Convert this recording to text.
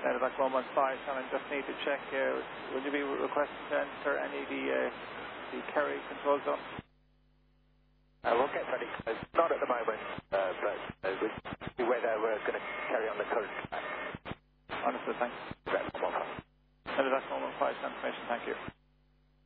Medevac 115, and I just need to check, will you be requesting to enter any of the Kerry control zone? We'll get ready. Not at the moment, but we'll see whether we're going to carry on the current track. Understood, thanks. Medevac 115. Medevac 115, confirmation, thank you.